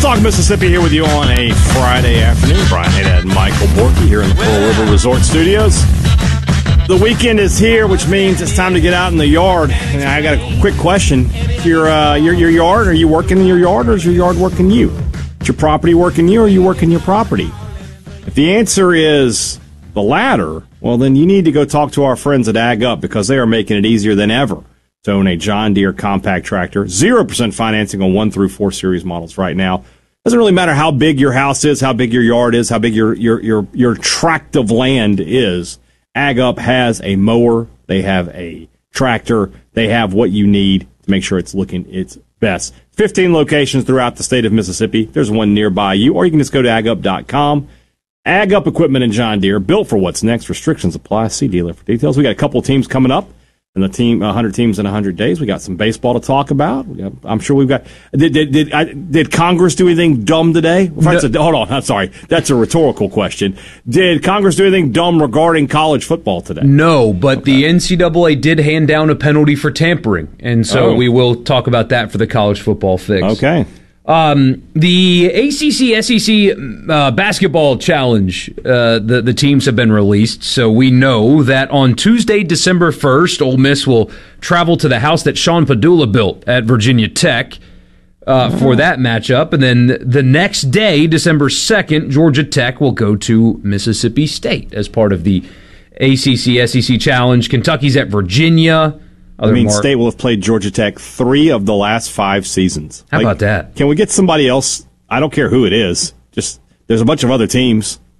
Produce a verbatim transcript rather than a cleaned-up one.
Talk Mississippi here with you on a Friday afternoon. Brian Haydad and Michael Borky here in the Pearl River Resort Studios. The weekend is here, which means it's time to get out in the yard. And I got a quick question. Your, uh, your, your yard, are you working in your yard or is your yard working you? Is your property working you or are you working your property? If the answer is the latter, well, then you need to go talk to our friends at Ag Up because they are making it easier than ever to own a John Deere compact tractor. zero percent financing on one through four series models right now. Doesn't really matter how big your house is, how big your yard is, how big your your your, your tract of land is. Ag Up has a mower. They have a tractor. They have what you need to make sure it's looking its best. fifteen locations throughout the state of Mississippi. There's one nearby you, or you can just go to ag up dot com. Ag Up Equipment and John Deere, built for what's next. Restrictions apply. See dealer for details. We got a couple of teams coming up. And the team, one hundred teams in one hundred days. We got some baseball to talk about. We got, I'm sure we've got. Did did did, I, did Congress do anything dumb today? No. A, hold on, I'm sorry. That's a rhetorical question. Did Congress do anything dumb regarding college football today? No, but okay. The N C double A did hand down a penalty for tampering, and so oh. we will talk about that for the college football fix. Okay. Um, the A C C S E C uh, basketball challenge, uh, the, the teams have been released, so we know that on Tuesday, December first, Ole Miss will travel to the house that Sean Padula built at Virginia Tech uh, oh. for that matchup, and then the next day, December second, Georgia Tech will go to Mississippi State as part of the A C C S E C challenge. Kentucky's at Virginia. Other I mean, State will have played Georgia Tech three of the last five seasons. How like, about that? Can we get somebody else? I don't care who it is. Just there's a bunch of other teams.